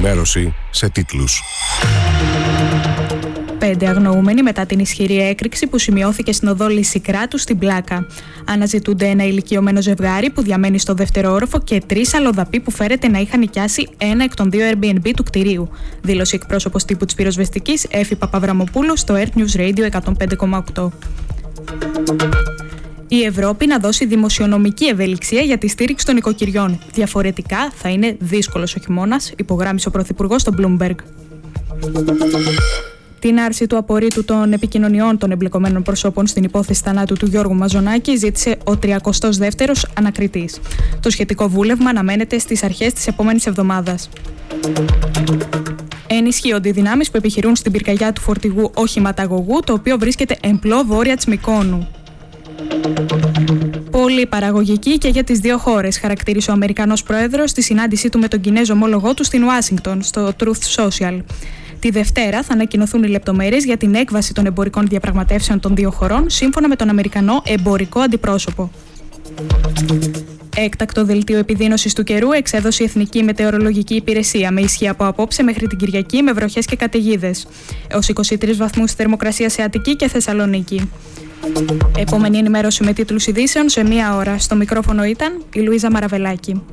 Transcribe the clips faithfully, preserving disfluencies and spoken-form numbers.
Ενημέρωση σε τίτλους. Πέντε αγνοούμενοι μετά την ισχυρή έκρηξη που σημειώθηκε στην οδό Λυσικράτου στην Πλάκα. Αναζητούνται ένα ηλικιωμένο ζευγάρι που διαμένει στο δεύτερο όροφο και τρεις αλλοδαποί που φέρεται να είχαν νοικιάσει ένα εκ των δύο Airbnb του κτηρίου. Δήλωσε εκπρόσωπος τύπου της πυροσβεστικής Έφη Παπαβραμοπούλου στο Earth News Radio εκατόν πέντε κόμμα οκτώ. Η Ευρώπη να δώσει δημοσιονομική ευελιξία για τη στήριξη των οικοκυριών. Διαφορετικά θα είναι δύσκολος ο χειμώνας, υπογράμμισε ο Πρωθυπουργός στο Bloomberg. Την άρση του απορρίτου των επικοινωνιών των εμπλεκομένων προσώπων στην υπόθεση θανάτου του Γιώργου Μαζονάκη ζήτησε ο τριακοστός δεύτερος ανακριτής. Το σχετικό βούλευμα αναμένεται στις αρχές της επόμενης εβδομάδας. Ενισχύονται οι δυνάμεις που επιχειρούν στην πυρκαγιά του φορτηγού οχηματαγωγού, το οποίο βρίσκεται εμπλό βόρεια της Μυκόνου. Πολύ παραγωγική και για τις δύο χώρες, χαρακτήρισε ο Αμερικανός Πρόεδρος στη συνάντησή του με τον Κινέζο ομόλογό του στην Ουάσιγκτον, στο Truth Social. Τη Δευτέρα θα ανακοινωθούν οι λεπτομέρειες για την έκβαση των εμπορικών διαπραγματεύσεων των δύο χωρών, σύμφωνα με τον Αμερικανό εμπορικό αντιπρόσωπο. Έκτακτο δελτίο επιδείνωσης του καιρού εξέδωσε η Εθνική Μετεωρολογική Υπηρεσία με ισχύ από απόψε μέχρι την Κυριακή με βροχές και καταιγίδες. Έως είκοσι τρεις βαθμούς θερμοκρασία σε Αττική και Θεσσαλονίκη. Επόμενη ενημέρωση με τίτλους ειδήσεων σε μία ώρα. Στο μικρόφωνο ήταν η Λουίζα Μαραβελάκη.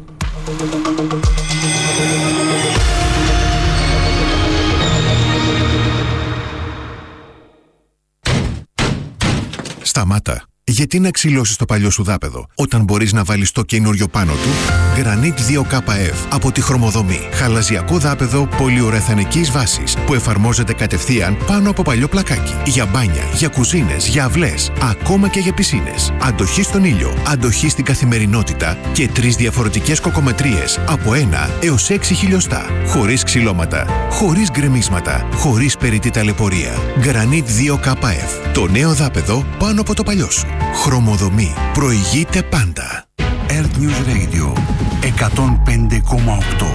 Σταμάτα. Γιατί να ξυλώσεις το παλιό σου δάπεδο, όταν μπορείς να βάλεις το καινούριο πάνω του? Granit δύο K F από τη Χρωμοδομή. Χαλαζιακό δάπεδο πολυουρεθανικής βάσης που εφαρμόζεται κατευθείαν πάνω από παλιό πλακάκι. Για μπάνια, για κουζίνες, για αυλές, ακόμα και για πισίνες. Αντοχή στον ήλιο, αντοχή στην καθημερινότητα και τρεις διαφορετικές κοκομετρίες από ένα έως έξι χιλιοστά. Χωρίς ξυλώματα, χωρίς γκρεμίσματα, χωρίς περιττή ταλαιπωρία. Granit δύο K F. Το νέο δάπεδο πάνω από το παλιό σου. Χρωμοδομή. Προηγείται πάντα. Earth News Radio εκατόν πέντε κόμμα οκτώ.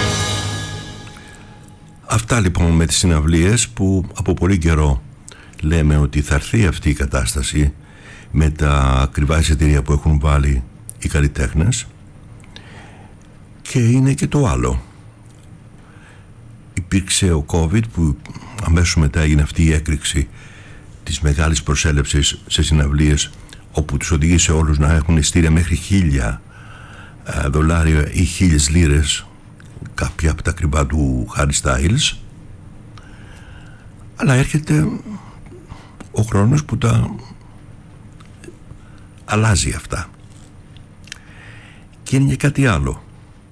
Αυτά λοιπόν με τις συναυλίες που από πολύ καιρό λέμε ότι θα έρθει αυτή η κατάσταση με τα ακριβά εισιτήρια που έχουν βάλει οι καλλιτέχνες. Και είναι και το άλλο. Υπήρξε ο COVID που αμέσως μετά έγινε αυτή η έκρηξη της μεγάλης προσέλευσης σε συναυλίες, όπου τους οδηγήσε όλους να έχουν εισιτήρια μέχρι χίλια δολάρια ή χίλιες λίρες, κάποια από τα ακριβά του Harry Styles. Αλλά έρχεται ο χρόνος που τα αλλάζει αυτά. Και είναι και κάτι άλλο.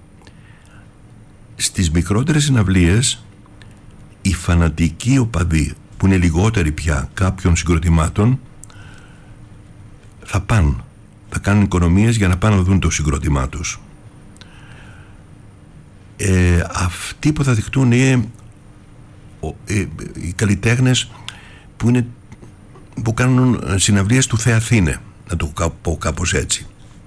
Στις μικρότερες συναυλίες οι φανατικοί οπαδοί, που είναι λιγότεροι πια κάποιων συγκροτημάτων, θα πάνε, θα κάνουν οικονομίες για να πάνε να δουν το συγκρότημά τους. Ε, αυτοί που θα δειχτούν είναι ε, ε, οι καλλιτέχνες που, είναι, που κάνουν συναυλίες του Θεαθήνε, να το πω κάπως έτσι.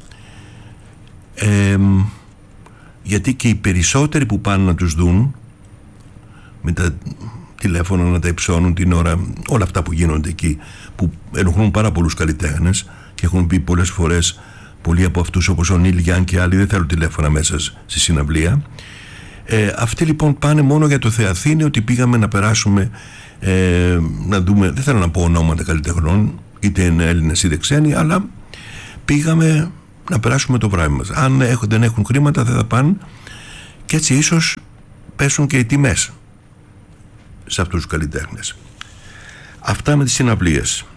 Ε, γιατί και οι περισσότεροι που πάνε να τους δουν με τα τηλέφωνα να τα υψώνουν την ώρα, όλα αυτά που γίνονται εκεί, που ενοχλούν πάρα πολλούς καλλιτέχνες και έχουν πει πολλές φορές πολλοί από αυτούς, όπως ο Νίλ Γιάν και άλλοι, δεν θέλουν τηλέφωνα μέσα στη συναυλία. Ε, αυτοί λοιπόν πάνε μόνο για το Θεαθήνε, ότι πήγαμε να περάσουμε, ε, να δούμε, δεν θέλω να πω ονόματα καλλιτεχνών, είτε είναι Έλληνες είτε ξένοι, αλλά πήγαμε να περάσουμε το βράδυ μας. Αν έχουν, δεν έχουν χρήματα δεν θα πάνε, και έτσι ίσως πέσουν και οι τιμές σε αυτούς τους καλλιτέχνες. Αυτά με τις συναυλίες.